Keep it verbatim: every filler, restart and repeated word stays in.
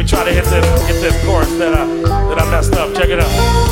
try to hit this hit this chorus that I that I messed up. Check it out.